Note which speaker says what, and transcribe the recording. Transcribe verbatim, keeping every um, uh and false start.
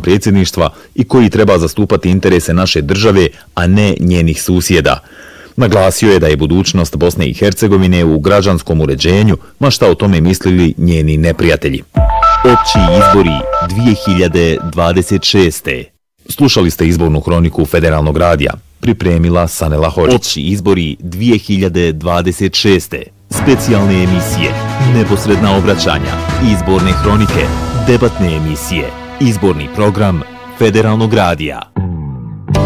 Speaker 1: predsjedništva i koji treba zastupati interese naše države, a ne njenih susjeda. Naglasio je da je budućnost Bosne i Hercegovine u građanskom uređenju, ma šta o tome mislili njeni neprijatelji. Opći izbori dvije hiljade dvadeset šeste. Slušali ste izbornu hroniku Federalnog radija. Pripremila Sanela Hođić. Opći izbori dvije hiljade dvadeset šeste. Specijalne emisije, neposredna obraćanja, izborne hronike, debatne emisije, izborni program Federalnog radija.